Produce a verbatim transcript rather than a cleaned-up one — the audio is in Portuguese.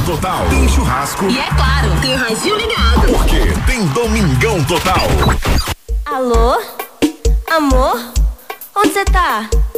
Total. Tem churrasco. E é claro, tem radinho ligado. Porque tem Domingão Total. Alô? Amor? Onde você tá?